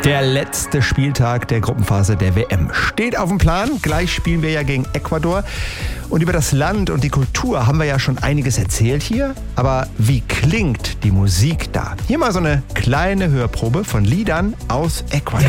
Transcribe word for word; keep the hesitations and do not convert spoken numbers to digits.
Der letzte Spieltag der Gruppenphase der W M steht auf dem Plan. Gleich spielen wir ja gegen Ecuador. Und über das Land und die Kultur haben wir ja schon einiges erzählt hier. Aber wie klingt die Musik da? Hier mal so eine kleine Hörprobe von Liedern aus Ecuador.